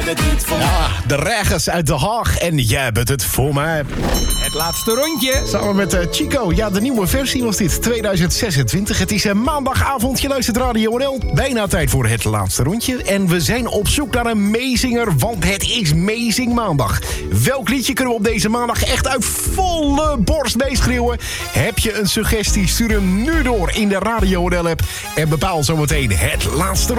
het niet voor mij. Ja, de Regers uit Den Haag en jij bent het voor mij. Het laatste rondje. Samen met Chico. Ja, de nieuwe versie was dit, 2026. Het is maandagavond, je luistert Radio NL. Bijna tijd voor het laatste rondje. En we zijn op zoek naar een meezinger, want het is Meezing Maandag. Welk liedje kunnen we op deze maandag echt uit volle borst meeschreeuwen? Heb je een suggestie? Stuur hem nu door in de Radio NL app. En bepaal zometeen het laatste rondje.